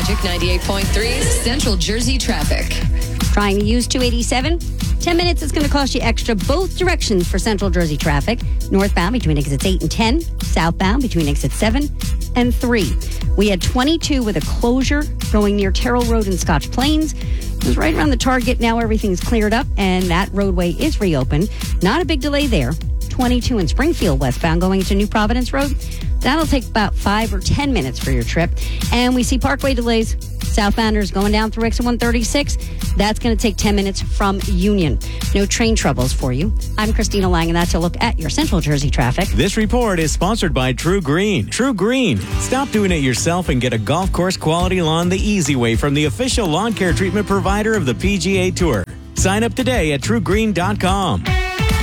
Magic 98.3's Central Jersey traffic. Trying to use 287? 10 minutes is going to cost you extra both directions for Central Jersey traffic. Northbound between exits 8 and 10. Southbound between exits 7 and 3. We had 22 with a closure going near Terrell Road and Scotch Plains. It was right around the Target. Now everything's cleared up and that roadway is reopened. Not a big delay there. 22 in Springfield westbound going into New Providence Road. That'll take about 5 or 10 minutes for your trip. And we see parkway delays. Southbounders going down through exit 136. That's going to take 10 minutes from Union. No train troubles for you. I'm Christina Lang, and that's a look at your Central Jersey traffic. This report is sponsored by True Green. True Green. Stop doing it yourself and get a golf course quality lawn the easy way from the official lawn care treatment provider of the PGA Tour. Sign up today at truegreen.com.